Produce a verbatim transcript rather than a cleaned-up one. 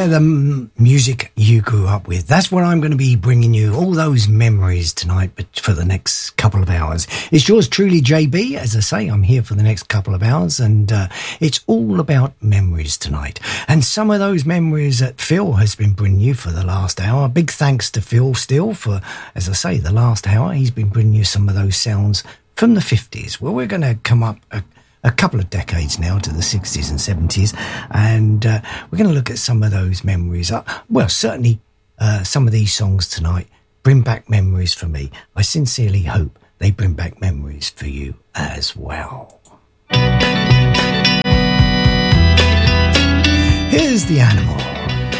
Yeah, the m- music you grew up with. That's what I'm going to be bringing you, all those memories tonight, but for the next couple of hours. It's yours truly, J B. As I say, I'm here for the next couple of hours, and uh, it's all about memories tonight. And some of those memories that Phil has been bringing you for the last hour. Big thanks to Phil still for, as I say, the last hour. He's been bringing you some of those sounds from the fifties. Well, we're going to come up a, a couple of decades now to the sixties and seventies, and uh, we're going to look at some of those memories. Uh, well, certainly uh, some of these songs tonight bring back memories for me. I sincerely hope they bring back memories for you as well. Here's The Animal.